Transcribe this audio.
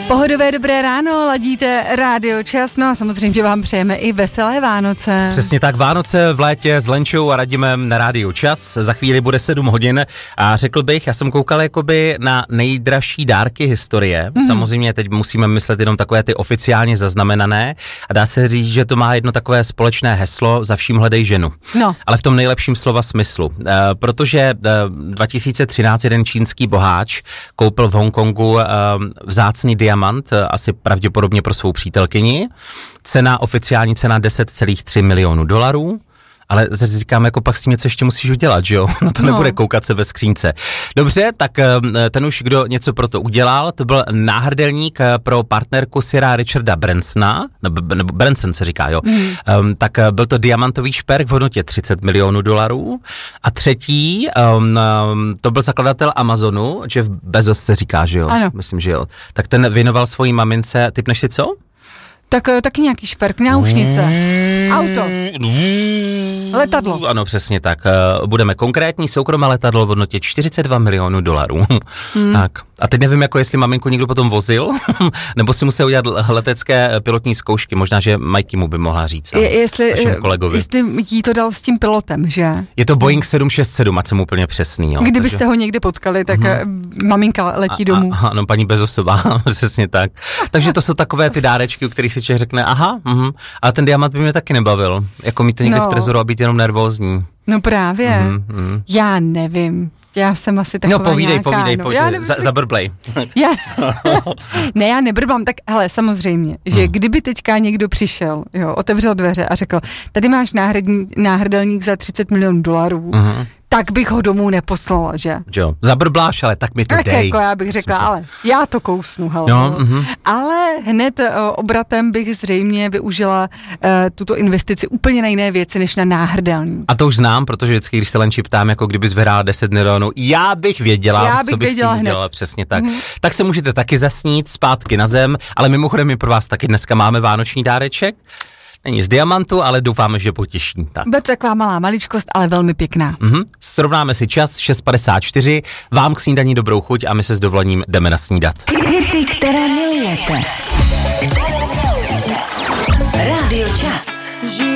Pohodové dobré ráno, ladíte Rádio Čas, no a samozřejmě vám přejeme i veselé Vánoce. Přesně tak, Vánoce v létě s Lenčou a Radimem na Rádiu Čas. Za chvíli bude 7 hodin a řekl bych, já jsem koukal jakoby na nejdražší dárky historie. Samozřejmě teď musíme myslet jenom takové ty oficiálně zaznamenané a dá se říct, že to má jedno takové společné heslo: za vším hledej ženu. No. Ale v tom nejlepším slova smyslu. Protože 2013 jeden čínský boháč koupil v Hongkongu vzácný diamant, asi pravděpodobně pro svou přítelkyni. Oficiální cena $10,3 milionu. Ale zase říkám, jako pak s tím něco ještě musíš udělat, že jo? No to nebude koukat se ve skřínce. Dobře, tak ten už, kdo něco pro to udělal, to byl náhrdelník pro partnerku Sira Richarda Bransona, nebo Branson se říká, jo. Tak byl to diamantový šperk v hodnotě $30 milionů. A třetí, to byl zakladatel Amazonu, Jeff Bezos se říká, že jo? Ano. Myslím, že jo. Tak ten věnoval svojí mamince, typneš si co? Tak taky nějaký šperk, náušnice, auto, letadlo. Ano, přesně tak. Budeme konkrétní, soukromé letadlo v hodnotě $42 milionů. Tak. A teď nevím, jako jestli maminku někdo potom vozil, nebo si musel udělat letecké pilotní zkoušky. Možná, že Majky mu by mohla říct. Jestli jí to dal s tím pilotem, že? Je to Boeing 767, ať jsem úplně přesný. Jo. Kdybyste ho někde potkali, tak maminka letí domů. Ano, paní Bezosová, přesně tak. Takže to jsou takové ty dárečky, u kterých si člověk řekne, ale ten diamant by mě taky nebavil. Jako mít to někde v trezoru a být jenom nervózní. No právě. Já nevím. Já jsem asi taková povídej. Zabrblej. Ne, já nebrblám, tak hele, samozřejmě, že kdyby teďka někdo přišel, jo, otevřel dveře a řekl, tady máš náhrdelník za $30 milionů, tak bych ho domů neposlala, že? Jo, zabrbláš, ale tak mi to dej. Jako já bych řekla, ale já to kousnu, hele. No, Ale hned obratem bych zřejmě využila tuto investici úplně na jiné věci, než na náhrdelník. A to už znám, protože vždycky, když se Lenči ptám, jako kdybys vyhrála 10 milionů, já bych věděla, co bys s tím udělala, přesně tak. Tak se můžete taky zasnít zpátky na zem, ale mimochodem my pro vás taky dneska máme vánoční dáreček. Není z diamantu, ale doufáme, že potěší. Tak. Bude to taková malá maličkost, ale velmi pěkná. Srovnáme si čas, 6:54, vám k snídaní dobrou chuť a my se s dovolením jdeme nasnídat. Hity, které milujete. Rádio Čas.